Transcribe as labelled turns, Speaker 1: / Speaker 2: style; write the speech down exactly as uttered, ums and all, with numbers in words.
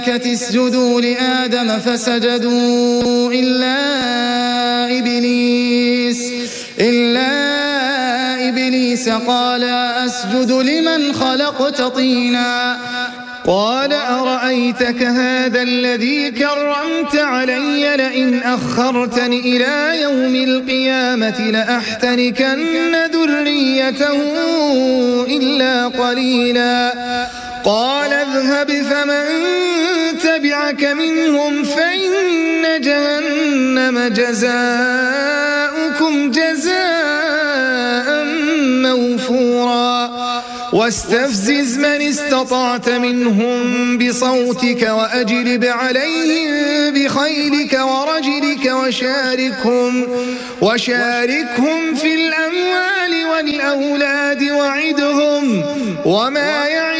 Speaker 1: اسجدوا لآدم فسجدوا إلا إبليس إلا إبليس قال أسجد لمن خلقت طينا قال أرأيتك هذا الذي كرمت علي لئن أخرتني إلى يوم القيامة لأحتركن ذريته إلا قليلا قال اذهب فمن تبعك منهم فإن جهنم جزاؤكم جزاء موفورا واستفزز من استطعت منهم بصوتك وأجلب عليهم بخيلك ورجلك وشاركهم, وشاركهم في الأموال والأولاد وعدهم وما يعلم